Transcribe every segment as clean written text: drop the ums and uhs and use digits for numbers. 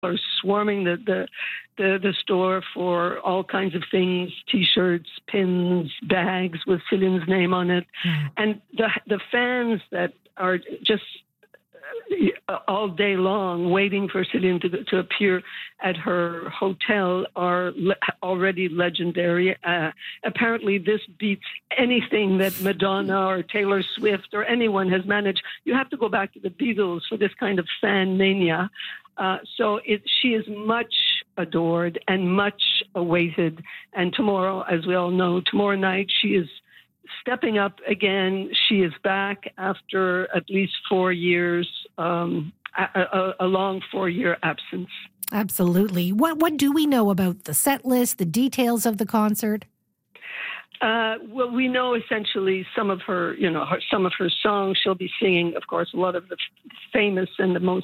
are swarming the store for all kinds of things, T-shirts, pins, bags with Celine's name on it. And the fans that are just all day long waiting for Celine to appear at her hotel are already legendary. Apparently this beats anything that Madonna or Taylor Swift or anyone has managed. You have to go back to the Beatles for this kind of fan mania. She is much adored and much awaited. And tomorrow, as we all know, tomorrow night she is stepping up again. She is back after at least 4 years, a long 4-year absence. Absolutely. What do we know about the set list, the details of the concert? Well, we know essentially some of her songs. She'll be singing, of course, a lot of the famous and the most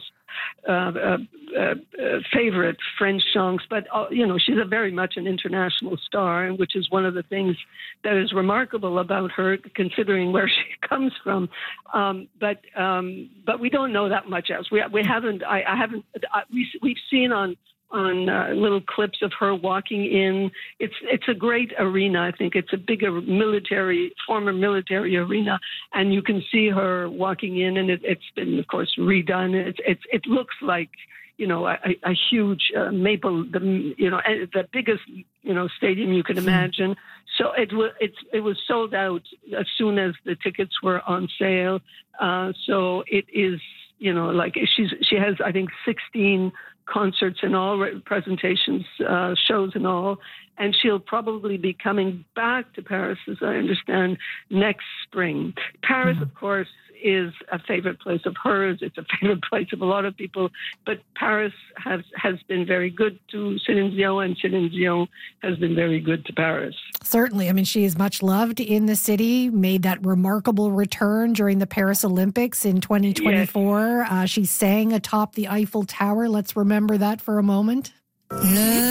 favorite French songs. But, she's very much an international star, which is one of the things that is remarkable about her, considering where she comes from. But we don't know that much else. We've seen on little clips of her walking in. It's a great arena. I think it's a bigger former military arena, and you can see her walking in, and it's been, of course, redone. It looks like a huge maple, the biggest stadium you can imagine. So it was sold out as soon as the tickets were on sale. So it is she has, I think, 16 concerts in all, presentations, shows and all, and she'll probably be coming back to Paris, as I understand, next spring. Paris, of course, is a favorite place of hers. It's a favorite place of a lot of people, but Paris has been very good to Céline Dion, and Céline Dion has been very good to Paris. Certainly. I mean, she is much loved in the city, made that remarkable return during the Paris Olympics in 2024. Yes. She sang atop the Eiffel Tower. Let's remember that for a moment.